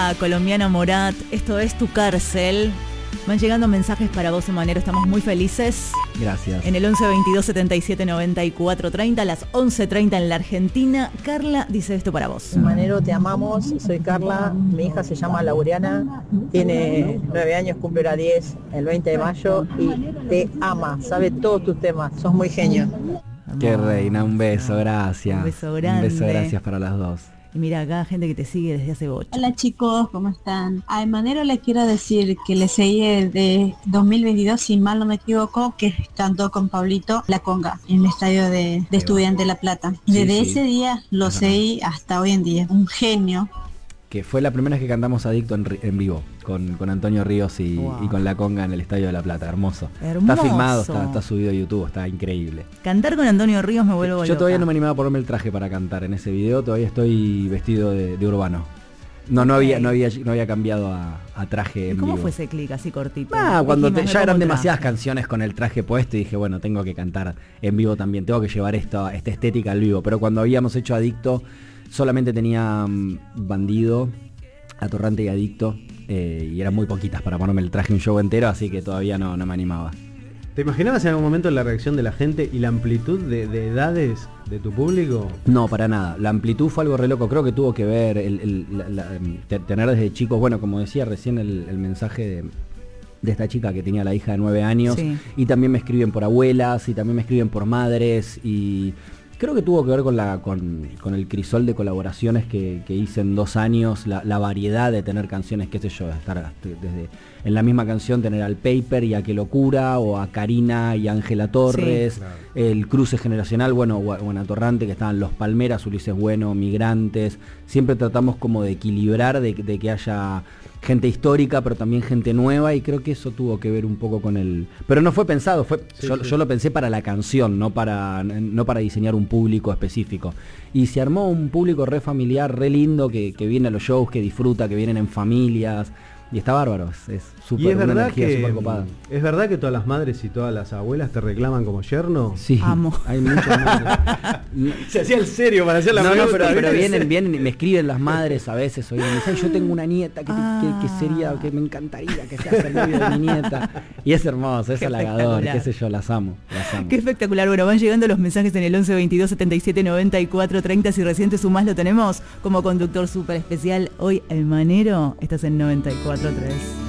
la colombiana Morat. Esto es Tu Cárcel. Van llegando mensajes para vos, Emanero. Estamos muy felices. Gracias. En el 11 22 77 94 30, a las 11:30 en la Argentina. Carla dice esto para vos. Emanero, te amamos. Soy Carla. Mi hija se llama Laureana. Tiene 9 años, cumple a 10 el 20 de mayo. Y te ama. Sabe todos tus temas. Sos muy genio. Qué reina. Un beso, gracias. Un beso grande. Un beso, gracias para las dos. Y mira acá, gente que te sigue desde hace 8. Hola chicos, ¿cómo están? A Emanero le quiero decir que le seguí de 2022, si mal no me equivoco, que cantó con Pablito La Conga en el estadio de Estudiantes de La Plata. Desde ese día lo seguí hasta hoy en día. Un genio. Que fue la primera vez que cantamos Adicto en vivo, con Antonio Ríos y con La Conga en el Estadio de La Plata. Hermoso. Está filmado, está subido a YouTube, está increíble. Cantar con Antonio Ríos me vuelvo loca. Yo todavía no me animaba a ponerme el traje para cantar en ese video, todavía estoy vestido de urbano. No había cambiado a traje en vivo. ¿Cómo fue ese clic así cortito? Cuando ya eran demasiadas canciones con el traje puesto y dije, bueno, tengo que cantar en vivo también, tengo que llevar esta estética al vivo. Pero cuando habíamos hecho Adicto, solamente tenía Bandido, Atorrante y Adicto, y eran muy poquitas para ponerme el traje un show entero, así que todavía no me animaba. ¿Te imaginabas en algún momento la reacción de la gente y la amplitud de edades de tu público? No, para nada. La amplitud fue algo re loco. Creo que tuvo que ver tener desde chicos, bueno, como decía recién el mensaje de esta chica que tenía la hija de 9 años, sí. Y también me escriben por abuelas, y también me escriben por madres, y creo que tuvo que ver con el crisol de colaboraciones que hice en 2 años, la variedad de tener canciones, qué sé yo, estar desde en la misma canción tener al Paper y a Qué Locura, o a Karina y a Ángela Torres, sí, claro. El cruce generacional, bueno, o en Atorrante que estaban Los Palmeras, Ulises Bueno, Migrantes. Siempre tratamos como de equilibrar, de que haya gente histórica, pero también gente nueva, y creo que eso tuvo que ver un poco con el... Pero no fue pensado, yo lo pensé para la canción, no para diseñar un público específico. Y se armó un público re familiar, re lindo, que viene a los shows, que disfruta, que vienen en familias, y está bárbaro, es súper, una energía súper copada. ¿Es verdad que todas las madres y todas las abuelas te reclaman como yerno? Sí, amo. Hay muchas madres. Se hacía el serio para hacer la pregunta. Pero vienen y me escriben las madres a veces, oye, me dicen, yo tengo una nieta que me encantaría que sea novio de mi nieta. Y es hermoso, es halagador, qué sé yo, las amo. Qué espectacular. Bueno, van llegando los mensajes en el 11 22 77 94 30. Si recién te sumás, lo tenemos como conductor súper especial. Hoy, Emanero, estás en 94.3.